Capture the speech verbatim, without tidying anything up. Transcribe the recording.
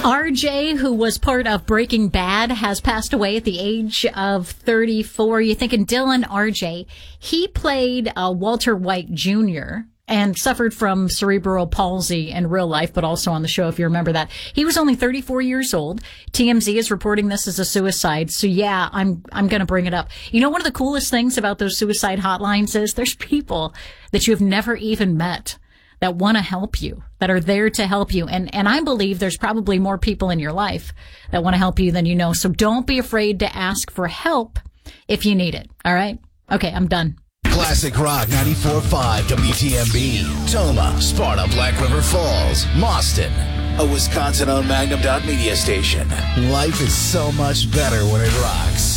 R J, who was part of Breaking Bad, has passed away at the age of thirty-four. You're thinking Dylan R J. He played uh, Walter White Junior and suffered from cerebral palsy in real life, but also on the show, if you remember that. He was only thirty-four years old. T M Z is reporting this as a suicide. So yeah, I'm, I'm going to bring it up. You know, one of the coolest things about those suicide hotlines is there's people that you have never even met that want to help you, that are there to help you. And, and I believe there's probably more people in your life that want to help you than you know. So don't be afraid to ask for help if you need it. All right? Okay, I'm done. Classic Rock ninety-four point five W T M B. Toma, Sparta, Black River Falls, Mauston. A Wisconsin-owned Magnum Dot Media station. Life is so much better when it rocks.